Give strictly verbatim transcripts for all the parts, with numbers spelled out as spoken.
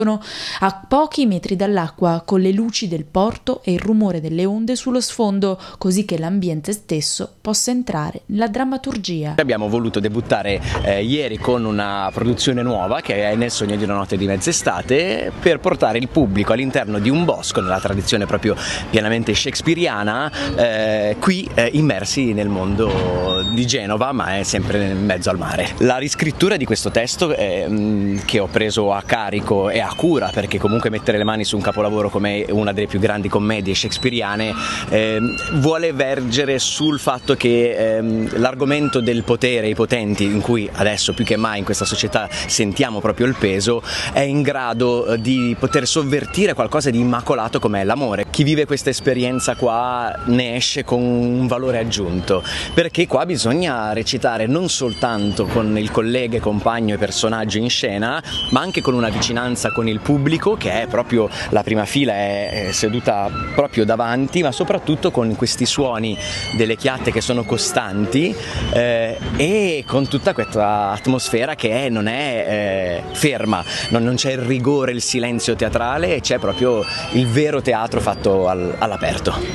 a pochi metri dall'acqua, con le luci del porto e il rumore delle onde sullo sfondo, così che l'ambiente stesso possa entrare nella drammaturgia. Abbiamo voluto debuttare eh, ieri con una produzione nuova che è Nel sogno di una notte di mezz'estate, per portare il pubblico all'interno di un bosco, nella tradizione proprio pienamente shakespeariana, eh, qui eh, immersi nel mondo di Genova, ma è sempre in mezzo al mare. La riscrittura di questo testo eh, mh, che ho preso a carico e a cura, perché comunque mettere le mani su un capolavoro come una delle più grandi commedie shakespeariane eh, vuole vergere sul fatto che ehm, l'argomento del potere, i potenti, in cui adesso più che mai in questa società sentiamo proprio il peso, è in grado di poter sovvertire qualcosa di immacolato come è l'amore. Chi vive questa esperienza qua ne esce con un valore aggiunto, perché qua bisogna recitare non soltanto con il collega, compagno e personaggio in scena, ma anche con una vicinanza con il pubblico, che è proprio la prima fila, è seduta proprio davanti, ma soprattutto con questi suoni delle chiatte che sono costanti eh, e con tutta questa atmosfera che è, non è eh, ferma, non, non c'è il rigore, il silenzio teatrale, c'è proprio il vero teatro fatto al, all'aperto.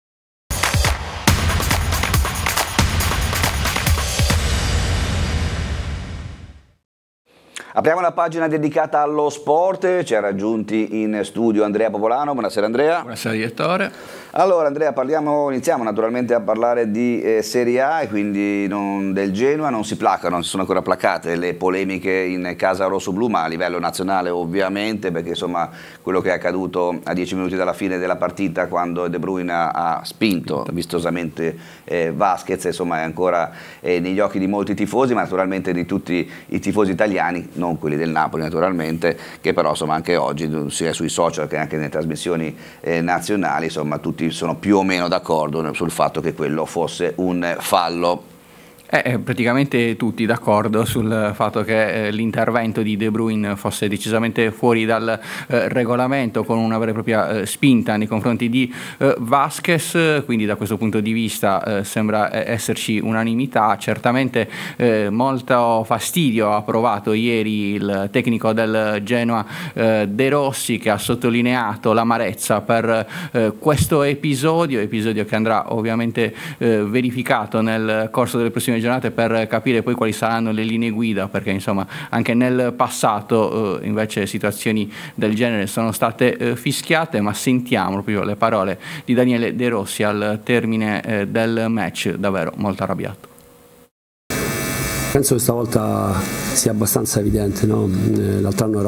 Apriamo una pagina dedicata allo sport, ci ha raggiunti in studio Andrea Popolano. Buonasera Andrea. Buonasera direttore. Allora Andrea, parliamo, iniziamo naturalmente a parlare di eh, Serie A e quindi non, del Genoa. Non si placano, non si sono ancora placate le polemiche in casa rossoblu, ma a livello nazionale ovviamente, perché insomma quello che è accaduto a dieci minuti dalla fine della partita, quando De Bruyne ha, ha spinto vistosamente eh, Vasquez, insomma è ancora eh, negli occhi di molti tifosi, ma naturalmente di tutti i tifosi italiani, non quelli del Napoli naturalmente, che però insomma anche oggi sia sui social che anche nelle trasmissioni eh, nazionali, insomma tutti sono più o meno d'accordo sul fatto che quello fosse un fallo. Eh, praticamente tutti d'accordo sul fatto che eh, l'intervento di De Bruyne fosse decisamente fuori dal eh, regolamento, con una vera e propria eh, spinta nei confronti di eh, Vasquez, quindi da questo punto di vista eh, sembra esserci unanimità. Certamente eh, molto fastidio ha provato ieri il tecnico del Genoa eh, De Rossi, che ha sottolineato l'amarezza per eh, questo episodio, episodio che andrà ovviamente eh, verificato nel corso delle prossime giornate per capire poi quali saranno le linee guida, perché insomma anche nel passato eh, invece situazioni del genere sono state eh, fischiate. Ma sentiamo proprio le parole di Daniele De Rossi al termine eh, del match, davvero molto arrabbiato. Penso che stavolta sia abbastanza evidente, no? Eh, l'altro anno era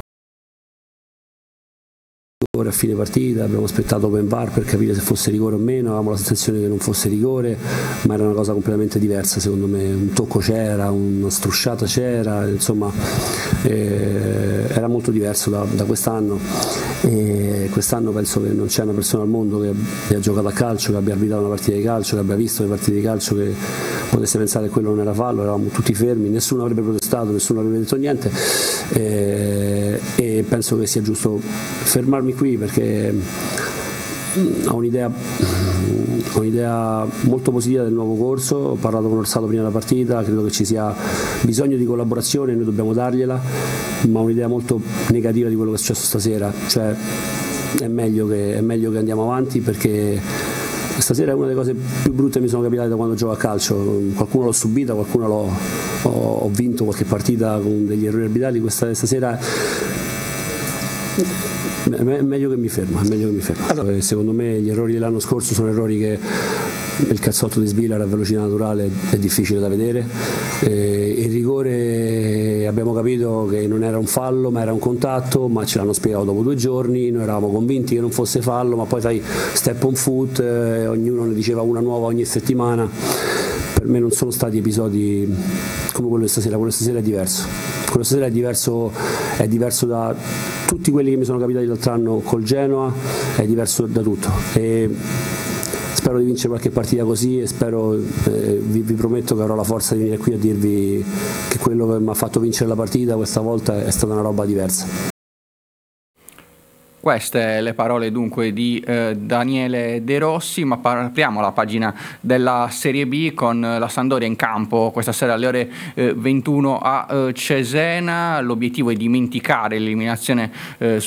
a fine partita, abbiamo aspettato open bar per capire se fosse rigore o meno, avevamo la sensazione che non fosse rigore, ma era una cosa completamente diversa secondo me. Un tocco c'era, una strusciata c'era, insomma eh, era molto diverso da, da quest'anno, e quest'anno penso che non c'è una persona al mondo che abbia giocato a calcio, che abbia arbitrato una partita di calcio, che abbia visto le partite di calcio, che potesse pensare che quello non era fallo. Eravamo tutti fermi, nessuno avrebbe protestato, nessuno avrebbe detto niente, e, e penso che sia giusto fermarmi qui, perché ho un'idea, ho un'idea molto positiva del nuovo corso. Ho parlato con Orsato prima della partita, credo che ci sia bisogno di collaborazione, noi dobbiamo dargliela, ma ho un'idea molto negativa di quello che è successo stasera. Cioè è meglio che, è meglio che andiamo avanti, perché stasera è una delle cose più brutte che mi sono capitate da quando gioco a calcio. Qualcuno l'ho subita, qualcuno l'ho, ho, ho vinto qualche partita con degli errori arbitrali. Questa stasera è meglio che mi fermo, è meglio che mi fermo. Allora, secondo me gli errori dell'anno scorso sono errori che il cazzotto di Svilar a velocità naturale è difficile da vedere. Eh, il rigore abbiamo capito che non era un fallo ma era un contatto, ma ce l'hanno spiegato dopo due giorni. Noi eravamo convinti che non fosse fallo, ma poi sai, step on foot, eh, ognuno ne diceva una nuova ogni settimana. Per me non sono stati episodi come quello di stasera. Quello di stasera è diverso, quello di stasera è diverso, è diverso da tutti quelli che mi sono capitati l'altro anno col Genoa, è diverso da tutto, e spero di vincere qualche partita così, e spero, eh, vi, vi prometto che avrò la forza di venire qui a dirvi che quello che mi ha fatto vincere la partita questa volta è stata una roba diversa. Queste le parole dunque di eh, Daniele De Rossi, ma apriamo la pagina della Serie B con la Sampdoria in campo questa sera alle ore eh, ventuno a eh, Cesena. L'obiettivo è dimenticare l'eliminazione eh,